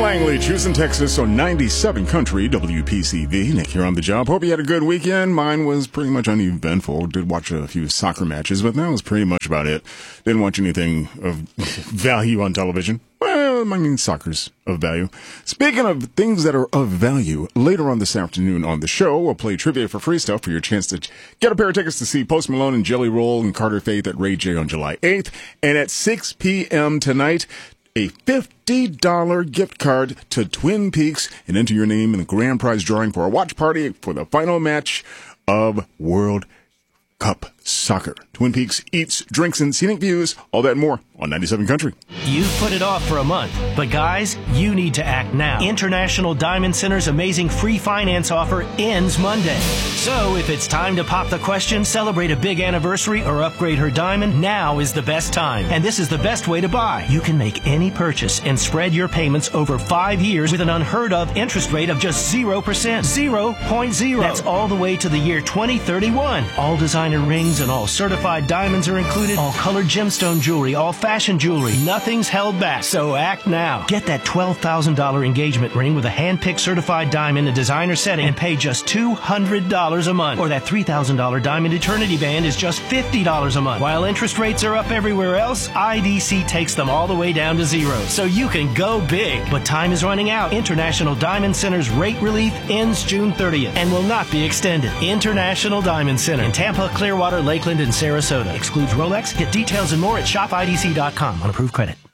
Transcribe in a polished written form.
Langley, Houston, Texas, on 97 Country, WPCV. Nick here on the job. Hope you had a good weekend. Mine was pretty much uneventful. Did watch a few soccer matches, but that was pretty much about it. Didn't watch anything of value on television. Well, I mean, soccer's of value. Speaking of things that are of value, later on this afternoon on the show, we'll play trivia for free stuff for your chance to get a pair of tickets to see Post Malone and Jelly Roll and Carter Faith at Ray J on July 8th. And at 6 p.m. tonight, a $50 gift card to Twin Peaks, and enter your name in the grand prize drawing for a watch party for the final match of World Cup Soccer. Twin Peaks eats, drinks, and scenic views. All that and more on 97 Country. You've put it off for a month, but guys, you need to act now. International Diamond Center's amazing free finance offer ends Monday. So if it's time to pop the question, celebrate a big anniversary, or upgrade her diamond, now is the best time. And this is the best way to buy. You can make any purchase and spread your payments over 5 years with an unheard of interest rate of just 0%. 0.0. That's all the way to the year 2031. All designer rings and all certified diamonds are included. All colored gemstone jewelry, all fashion jewelry. Nothing's held back. So act now. Get that $12,000 engagement ring with a hand-picked certified diamond and designer setting and pay just $200 a month. Or that $3,000 diamond eternity band is just $50 a month. While interest rates are up everywhere else, IDC takes them all the way down to zero. So you can go big. But time is running out. International Diamond Center's rate relief ends June 30th and will not be extended. International Diamond Center in Tampa, Clearwater, Lakeland, and Sarasota. Excludes Rolex. Get details and more at shopidc.com on approved credit.